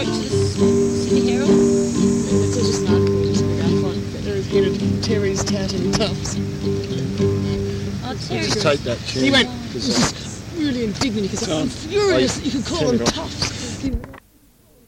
wrote to the Sydney Herald. It's just an article just in the Grapevine. There is good Terry's touting Tufts. Oh, Terry. Just take that chair. He went really indignant because I'm furious that you could call them Tufts.